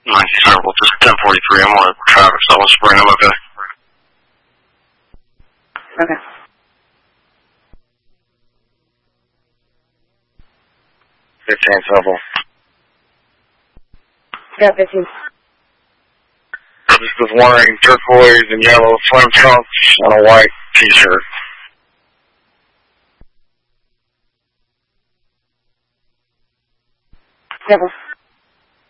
97, just 1043. I'm on traffic, so I'll spring. I'm okay. Okay. Double. Got 15. This is wearing turquoise and yellow swim trunks and a white t-shirt. Double.